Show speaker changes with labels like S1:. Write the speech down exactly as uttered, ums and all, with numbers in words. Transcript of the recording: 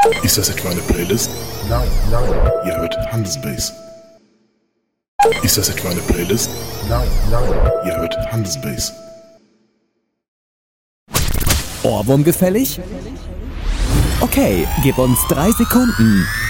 S1: Ist das etwa eine Playlist?
S2: Nein, nein,
S1: Ihr hört Handelsbase. Ist das etwa eine Playlist?
S2: nein, nein.
S1: Ihr hört Handelsbase.
S3: Ohrwurm gefällig? Okay, gib uns drei Sekunden.